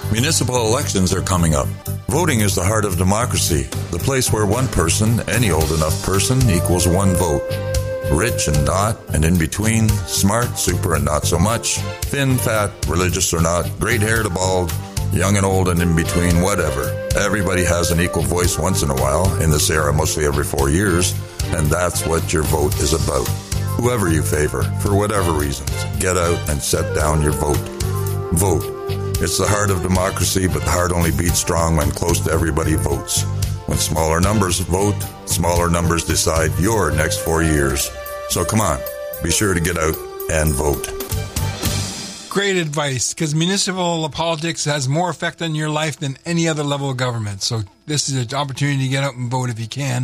Municipal elections are coming up. Voting is the heart of democracy, the place where one person, any old enough person, equals one vote. Rich and not, and in between, smart, super and not so much, thin, fat, religious or not, great-haired to bald, young and old and in between, whatever. Everybody has an equal voice once in a while, in this era mostly every 4 years, and that's what your vote is about. Whoever you favor, for whatever reasons, get out and set down your vote. Vote. It's the heart of democracy, but the heart only beats strong when close to everybody votes. When smaller numbers vote, smaller numbers decide your next 4 years. So come on, be sure to get out and vote. Great advice, because municipal politics has more effect on your life than any other level of government. So this is an opportunity to get out and vote if you can.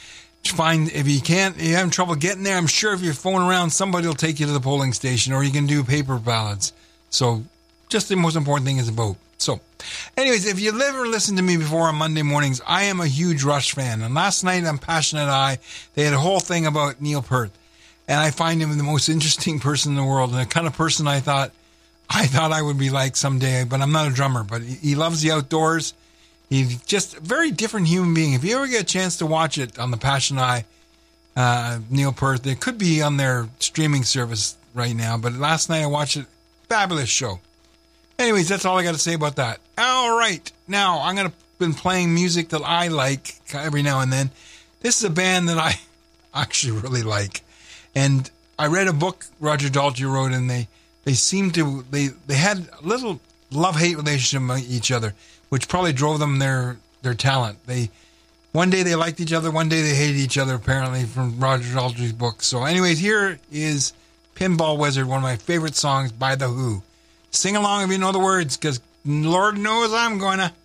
If you can't, you're having trouble getting there, I'm sure if you're phoning around, somebody will take you to the polling station, or you can do paper ballots. So just the most important thing is a vote. So, anyways, if you've ever listened to me before on Monday mornings, I am a huge Rush fan. And last night on Passionate Eye, they had a whole thing about Neil Peart. And I find him the most interesting person in the world, and the kind of person I thought I would be like someday, but I'm not a drummer. But he loves the outdoors. He's just a very different human being. If you ever get a chance to watch it on the Passionate Eye, Neil Peart, it could be on their streaming service right now. But last night I watched it. Fabulous show. Anyways, that's all I got to say about that. All right. Now, I'm going to been playing music that I like every now and then. This is a band that I actually really like. And I read a book Roger Daltrey wrote, and they seemed to, they had a little love-hate relationship with each other, which probably drove them their talent. One day they liked each other, one day they hated each other, apparently, from Roger Daltrey's book. So anyways, here is Pinball Wizard, one of my favorite songs by The Who. Sing along if you know the words, because Lord knows I'm going to.